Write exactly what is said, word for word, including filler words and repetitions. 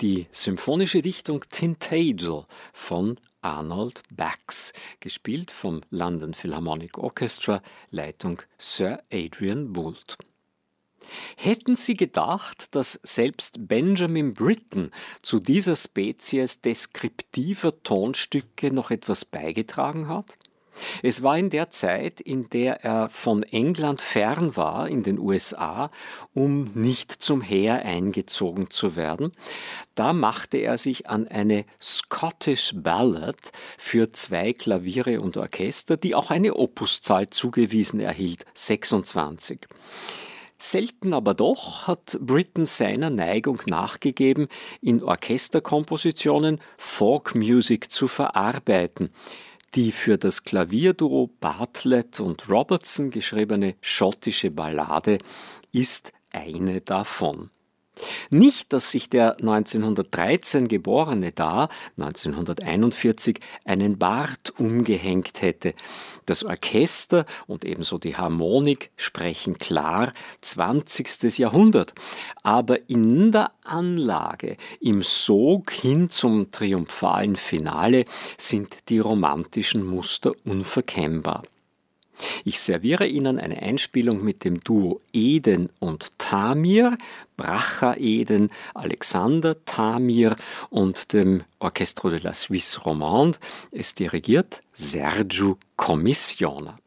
Die symphonische Dichtung Tintagel von Arnold Bax, gespielt vom London Philharmonic Orchestra, Leitung Sir Adrian Boult. Hätten Sie gedacht, dass selbst Benjamin Britten zu dieser Spezies deskriptiver Tonstücke noch etwas beigetragen hat? Es war in der Zeit, in der er von England fern war, in den U S A, um nicht zum Heer eingezogen zu werden. Da machte er sich an eine Scottish Ballad für zwei Klaviere und Orchester, die auch eine Opuszahl zugewiesen erhielt, sechsundzwanzig. Selten aber doch hat Britten seiner Neigung nachgegeben, in Orchesterkompositionen Folkmusik zu verarbeiten. Die für das Klavierduo Bartlett und Robertson geschriebene schottische Ballade ist eine davon. Nicht, dass sich der neunzehnhundertdreizehn Geborene da, neunzehnhunderteinundvierzig, einen Bart umgehängt hätte. Das Orchester und ebenso die Harmonik sprechen klar zwanzigstes Jahrhundert. Aber in der Anlage, im Sog hin zum triumphalen Finale sind die romantischen Muster unverkennbar. Ich serviere Ihnen eine Einspielung mit dem Duo Eden und Tamir, Bracha Eden, Alexander Tamir und dem Orchestre de la Suisse Romande. Es dirigiert Sergiu Commissiona.